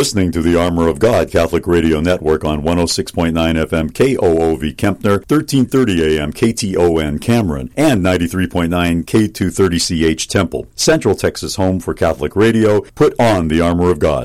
listening to the Armor of God Catholic Radio Network on 106.9 FM KOOV Kempner, 1330 AM KTON Cameron, and 93.9 K230CH Temple. Central Texas home for Catholic radio. Put on the Armor of God.